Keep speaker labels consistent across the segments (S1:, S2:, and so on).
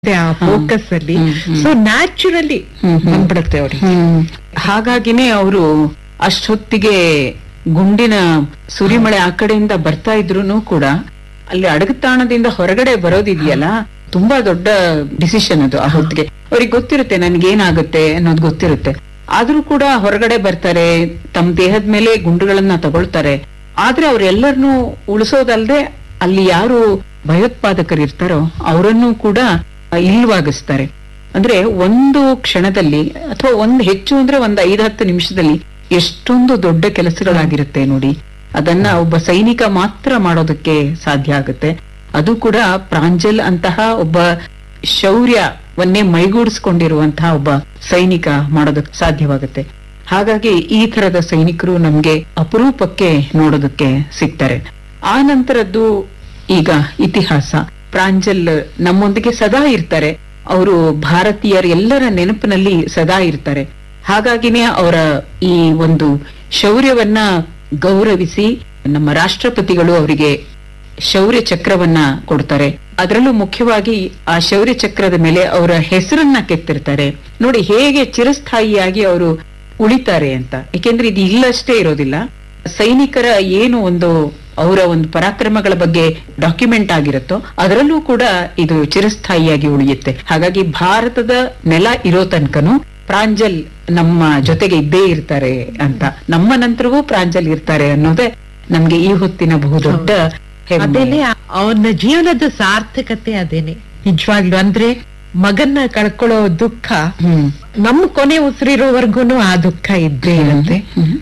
S1: ಆ ಫೋಕಸ್ ಅಲ್ಲಿ. So naturally ಬಂದ್ಬಿಡುತ್ತೆ ಅವ್ರಿಗೆ.
S2: ಹಾಗಾಗಿನೇ ಅವರು ಅಷ್ಟೊತ್ತಿಗೆ ಗುಂಡಿನ ಸುರಿಮಳೆ ಆ ಕಡೆಯಿಂದ ಬರ್ತಾ ಇದ್ರು ಕೂಡ ಅಲ್ಲಿ ಅಡಗುತಾಣದಿಂದ ಹೊರಗಡೆ ಬರೋದಿದೆಯಲ್ಲ, ತುಂಬಾ ದೊಡ್ಡ ಡಿಸಿಷನ್ ಅದು. ಆ ಹೊತ್ತಿಗೆ ಅವ್ರಿಗೆ ಗೊತ್ತಿರುತ್ತೆ ನನ್ಗೇನಾಗುತ್ತೆ ಅನ್ನೋದು ಗೊತ್ತಿರುತ್ತೆ. ಆದ್ರೂ ಕೂಡ ಹೊರಗಡೆ ಬರ್ತಾರೆ, ತಮ್ಮ ದೇಹದ ಮೇಲೆ ಗುಂಡುಗಳನ್ನ ತಗೊಳ್ತಾರೆ. ಆದ್ರೆ ಅವ್ರೆಲ್ಲರನ್ನೂ ಉಳಿಸೋದಲ್ದೆ ಅಲ್ಲಿ ಯಾರು ಭಯೋತ್ಪಾದಕರು ಇರ್ತಾರೋ ಅವರನ್ನು ಕೂಡ ಇಲ್ವಾಗಿಸ್ತಾರೆ. ಅಂದ್ರೆ ಒಂದು ಕ್ಷಣದಲ್ಲಿ ಅಥವಾ ಹೆಚ್ಚು ಅಂದ್ರೆ ಒಂದು 5-10 ನಿಮಿಷದಲ್ಲಿ ಎಷ್ಟೊಂದು ದೊಡ್ಡ ಕೆಲಸಗಳಾಗಿರುತ್ತೆ ನೋಡಿ. ಅದನ್ನ ಒಬ್ಬ ಸೈನಿಕ ಮಾತ್ರ ಮಾಡೋದಕ್ಕೆ ಸಾಧ್ಯ ಆಗುತ್ತೆ. ಅದು ಕೂಡ ಪ್ರಾಂಜಲ್ ಅಂತಹ ಒಬ್ಬ ಶೌರ್ಯವನ್ನೇ ಮೈಗೂಡಿಸ್ಕೊಂಡಿರುವಂತಹ ಒಬ್ಬ ಸೈನಿಕ ಮಾಡೋದಕ್ಕೆ ಸಾಧ್ಯವಾಗುತ್ತೆ. ಹಾಗಾಗಿ ಈ ತರದ ಸೈನಿಕರು ನಮ್ಗೆ ಅಪರೂಪಕ್ಕೆ ನೋಡೋದಕ್ಕೆ ಸಿಗ್ತಾರೆ. ಆ ನಂತರದ್ದು ಈಗ ಇತಿಹಾಸ. ಪ್ರಾಂಜಲ್ ನಮ್ಮೊಂದಿಗೆ ಸದಾ ಇರ್ತಾರೆ. ಅವರು ಭಾರತೀಯರ ಎಲ್ಲರ ನೆನಪಿನಲ್ಲಿ ಸದಾ ಇರ್ತಾರೆ. ಹಾಗಾಗಿನೇ ಅವರ ಈ ಒಂದು ಶೌರ್ಯವನ್ನ ಗೌರವಿಸಿ ನಮ್ಮ ರಾಷ್ಟ್ರಪತಿಗಳು ಅವರಿಗೆ ಶೌರ್ಯ ಚಕ್ರವನ್ನ ಕೊಡ್ತಾರೆ. ಅದರಲ್ಲೂ ಮುಖ್ಯವಾಗಿ ಆ ಶೌರ್ಯ ಚಕ್ರದ ಮೇಲೆ ಅವರ ಹೆಸರನ್ನ ಕೆತ್ತಿರ್ತಾರೆ. ನೋಡಿ ಹೇಗೆ ಚಿರಸ್ಥಾಯಿಯಾಗಿ ಅವರು ಉಳಿತಾರೆ ಅಂತ. ಏಕೆಂದ್ರೆ ಇದು ಇಲ್ಲಷ್ಟೇ ಇರೋದಿಲ್ಲ, ಸೈನಿಕರ ಏನು ಒಂದು ಅವರ ಒಂದು ಪರಾಕ್ರಮಗಳ ಬಗ್ಗೆ ಡಾಕ್ಯುಮೆಂಟ್ ಆಗಿರುತ್ತೋ ಅದರಲ್ಲೂ ಕೂಡ ಇದು ಚಿರಸ್ಥಾಯಿಯಾಗಿ ಉಳಿಯುತ್ತೆ. ಹಾಗಾಗಿ ಭಾರತದ ನೆಲ ಇರೋ ತನಕನೂ ಪ್ರಾಂಜಲ್ ನಮ್ಮ ಜೊತೆಗೆ ಇದ್ದೇ ಇರ್ತಾರೆ ಅಂತ, ನಮ್ಮ ನಂತರವೂ ಪ್ರಾಂಜಲ್ ಇರ್ತಾರೆ ಅನ್ನೋದೇ ನಮ್ಗೆ ಈ ಹೊತ್ತಿನ ಬಹುದೊಡ್ಡ
S1: ಅದೇನೆ ಅವನ ಜೀವನದ ಸಾರ್ಥಕತೆ. ಅದೇನೆ ನಿಜವಾಗ್ಲು. ಅಂದ್ರೆ ಮಗನ್ನ ಕಳ್ಕೊಳ್ಳೋ ದುಃಖ ನಮ್ಮ ಕೊನೆ ಉಸಿರಿರೋವರ್ಗುನು ಆ ದುಃಖ ಇದ್ದೇ ಇರುತ್ತೆ.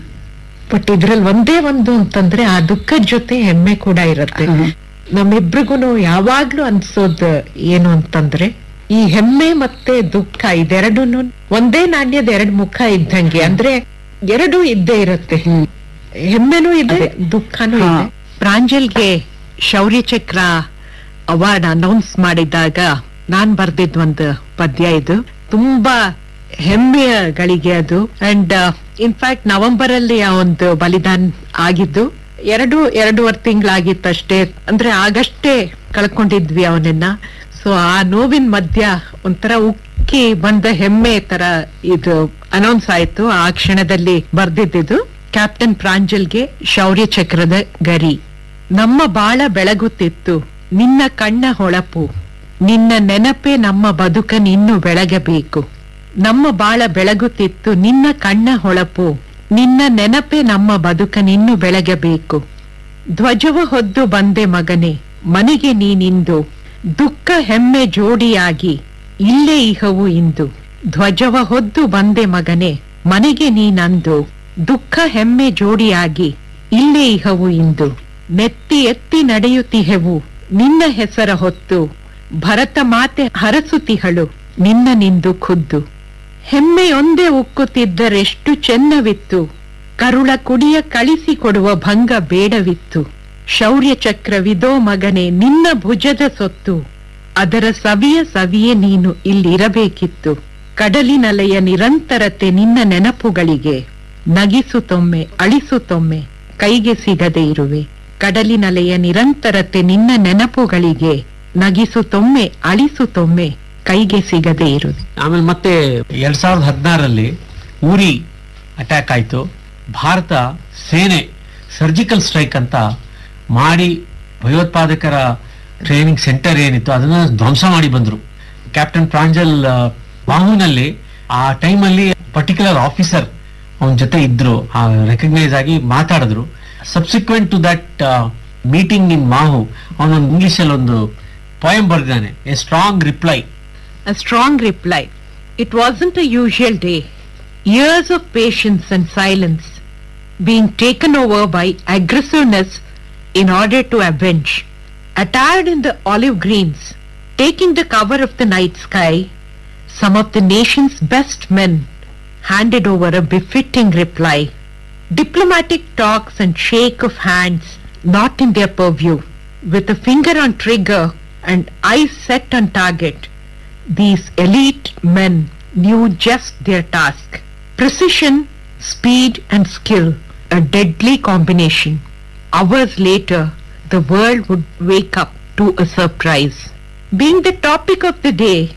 S1: ಬಟ್ ಇದ್ರಲ್ಲಿ ಒಂದೇ ಒಂದು ಅಂತಂದ್ರೆ ಆ ದುಃಖದ ಜೊತೆ ಹೆಮ್ಮೆ ಕೂಡ ಇರುತ್ತೆ. ನಮ್ಮಿಬ್ರಿಗೂನು ಯಾವಾಗ್ಲೂ ಅನ್ಸೋದ್ ಏನು ಅಂತಂದ್ರೆ ಈ ಹೆಮ್ಮೆ ಮತ್ತೆ ದುಃಖ ಇದೆರಡೂ ಒಂದೇ ನಾಣ್ಯದ 2 ಮುಖ ಇದ್ದಂಗೆ. ಅಂದ್ರೆ ಎರಡೂ ಇದ್ದೇ ಇರುತ್ತೆ, ಹೆಮ್ಮೆನೂ ಇದೆ, ದುಃಖನೂ ಇದೆ. ಪ್ರಾಂಜಲ್ಗೆ ಶೌರ್ಯ ಚಕ್ರ ಅವಾರ್ಡ್ ಅನೌನ್ಸ್ ಮಾಡಿದಾಗ ನಾನ್ ಬರ್ದಿದ್ ಒಂದು ಪದ್ಯ ಇದು. ತುಂಬಾ ಹೆಮ್ಮೆಯ ಗಳಿಗೆ ಅದು. ಅಂಡ್ ಇನ್ಫ್ಯಾಕ್ಟ್ ನವೆಂಬರ್ ಅಲ್ಲಿ ಆ ಒಂದು ಬಲಿದಾನ ಆಗಿದ್ದು 2.5 ತಿಂಗಳಾಗಿತ್ತಷ್ಟೇ. ಅಂದ್ರೆ ಆಗಷ್ಟೇ ಕಳ್ಕೊಂಡಿದ್ವಿ ಅವನನ್ನ. ಸೊ ಆ ನೋವಿನ ಮಧ್ಯ ಒಂಥರ ಉಕ್ಕಿ ಬಂದ ಹೆಮ್ಮೆ ತರ ಇದು ಅನೌನ್ಸ್ ಆಯ್ತು. ಆ ಕ್ಷಣದಲ್ಲಿ ಬರ್ದಿದ್ದು ಕ್ಯಾಪ್ಟನ್ ಪ್ರಾಂಜಲ್ಗೆ ಶೌರ್ಯ ಚಕ್ರದ ಗರಿ. ನಮ್ಮ ಬಾಳ ಬೆಳಗುತ್ತಿತ್ತು ನಿನ್ನ ಕಣ್ಣ ಹೊಳಪು, ನಿನ್ನ ನೆನಪೇ ನಮ್ಮ ಬದುಕನಿನ್ನು ಬೆಳಗಬೇಕು. ನಮ್ಮ ಬಾಳ ಬೆಳಗುತ್ತಿತ್ತು ನಿನ್ನ ಕಣ್ಣ ಹೊಳಪು, ನಿನ್ನ ನೆನಪೇ ನಮ್ಮ ಬದುಕನಿನ್ನು ಬೆಳಗಬೇಕು. ಧ್ವಜವ ಹೊದ್ದು ಬಂದೆ ಮಗನೇ ಮನೆಗೆ ನೀನಿಂದು, ದುಃಖ ಹೆಮ್ಮೆ ಜೋಡಿಯಾಗಿ ಇಲ್ಲೇ ಇಹವು ಇಂದು. ಧ್ವಜವ ಹೊದ್ದು ಬಂದೆ ಮಗನೇ ಮನೆಗೆ ನೀನಂದು, ದುಃಖ ಹೆಮ್ಮೆ ಜೋಡಿಯಾಗಿ ಇಲ್ಲೇ ಇಹವು ಇಂದು. ನೆತ್ತಿ ಎತ್ತಿ ನಡೆಯುತ್ತಿಹೆವು ನಿನ್ನ ಹೆಸರ ಹೊತ್ತು, ಭರತ ಮಾತೆ ಹರಸುತಿಹಳು ನಿನ್ನ ನಿಂದು ಖುದ್ದು. ಹೆಮ್ಮೆಯೊಂದೇ ಉಕ್ಕುತ್ತಿದ್ದರೆಷ್ಟು ಚೆನ್ನವಿತ್ತು, ಕರುಳ ಕುಡಿಯ ಕಳಿಸಿಕೊಡುವ ಭಂಗ ಬೇಡವಿತ್ತು. ಶೌರ್ಯ ಚಕ್ರವಿದೋ ಮಗನೇ ನಿನ್ನ ಭುಜದ ಸೊತ್ತು, ಅದರ ಸವಿಯೇ ನೀನು ಇಲ್ಲಿರಬೇಕಿತ್ತು. ಕಡಲಿನಲೆಯ ನಿರಂತರತೆ ನಿನ್ನ ನೆನಪುಗಳಿಗೆ, ನಗಿಸುತ್ತೊಮ್ಮೆ ಅಳಿಸುತ್ತೊಮ್ಮೆ ಕೈಗೆ ಸಿಗದೆ ಇರುವೆ. ಕಡಲಿನಲೆಯ ನಿರಂತರತೆ ನಿನ್ನ ನೆನಪುಗಳಿಗೆ, ನಗಿಸುತ್ತೊಮ್ಮೆ ಅಳಿಸುತ್ತೊಮ್ಮೆ ಕೈಗೆ ಸಿಗದೆ ಇರುವೆ.
S3: ಆಮೇಲೆ ಮತ್ತೆ 2016ರಲ್ಲಿ ಉರಿ ಅಟ್ಯಾಕ್ ಆಯ್ತು. ಭಾರತ ಸೇನೆ ಸರ್ಜಿಕಲ್ ಸ್ಟ್ರೈಕ್ ಅಂತ ಮಾಡಿ ಭಯೋತ್ಪಾದಕರ ಟ್ರೈನಿಂಗ್ ಸೆಂಟರ್ ಏನಿತ್ತು ಅದನ್ನ ಧ್ವಂಸ ಮಾಡಿ ಬಂದ್ರು. ಕ್ಯಾಪ್ಟನ್ ಪ್ರಾಂಜಲ್ ಬಾಹುನಲ್ಲಿ ಆ ಟೈಮಲ್ಲಿ ಪರ್ಟಿಕ್ಯುಲರ್ ಆಫೀಸರ್ ಅವನ ಜೊತೆ ಇದ್ರು, ರೆಕಗ್ನೈಸ್ ಆಗಿ ಮಾತಾಡಿದ್ರು. ಸಬ್ಸಿಕ್ವೆಂಟ್ ಟು ದಟ್ ಮೀಟಿಂಗ್ ಇನ್ ಮಾಹು ಅವನೊಂದು ಇಂಗ್ಲಿಷ್ ಅಲ್ಲಿ ಒಂದು ಪೋಯಂ ಬರೆದಿದ್ದಾನೆ, A strong reply.
S1: A strong reply. It wasn't a usual day. Years of patience and silence being taken over by aggressiveness in order to avenge. Attired in the olive greens, taking the cover of the night sky, some of the nation's best men handed over a befitting reply. Diplomatic talks and shake of hands not in their purview. With a finger on trigger and eyes set on target, these elite men knew just their task. Precision, speed and skill, a deadly combination. Hours later, the world would wake up to a surprise. Being the topic of the day,